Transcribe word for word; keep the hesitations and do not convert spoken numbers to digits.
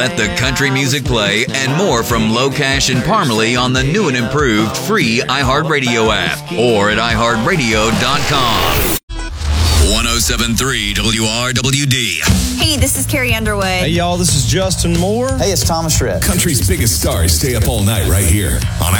Let the country music play and more from Locash and Parmalee on the new and improved free iHeartRadio app or at i heart radio dot com. one oh seven point three W R W D. Hey, this is Carrie Underwood. Hey, y'all, this is Justin Moore. Hey, it's Thomas Rhett. Country's biggest stars stay up all night right here on